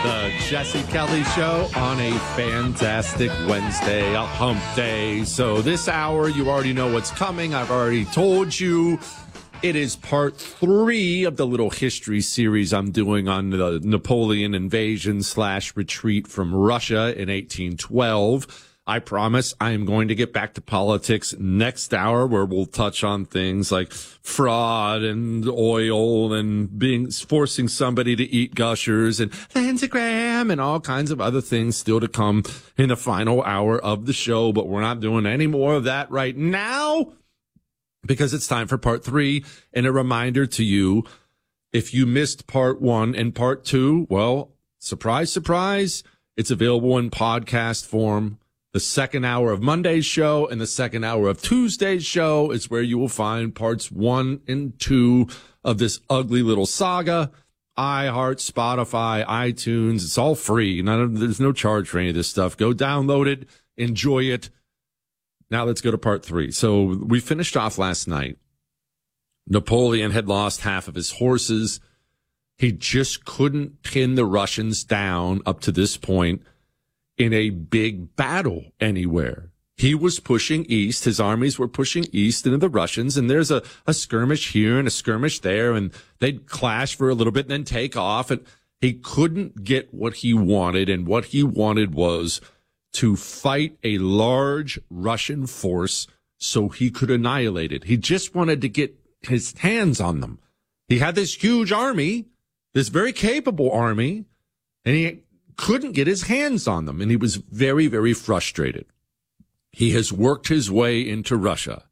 The Jesse Kelly Show on a fantastic Wednesday, a hump day. So this hour, you already know what's coming. I've already told you. It is part 3 of the little history series I'm doing on the Napoleon invasion / retreat from Russia in 1812. I promise I am going to get back to politics next hour, where we'll touch on things like fraud and oil and forcing somebody to eat Gushers and Lindsey Graham and all kinds of other things still to come in the final hour of the show. But we're not doing any more of that right now, because it's time for part 3. And a reminder to you, if you missed part 1 and part 2, well, surprise, surprise, it's available in podcast form. The second hour of Monday's show and the second hour of Tuesday's show is where you will find parts 1 and 2 of this ugly little saga. iHeart, Spotify, iTunes, it's all free. There's no charge for any of this stuff. Go download it, enjoy it. Now let's go to part 3. So we finished off last night. Napoleon had lost half of his horses. He just couldn't pin the Russians down up to this point in a big battle anywhere. He was pushing east. His armies were pushing east into the Russians, and there's a skirmish here and a skirmish there, and they'd clash for a little bit and then take off. And he couldn't get what he wanted, and what he wanted was to fight a large Russian force so he could annihilate it. He just wanted to get his hands on them. He had this huge army, this very capable army, and he couldn't get his hands on them, and he was very, very frustrated. He has worked his way into Russia.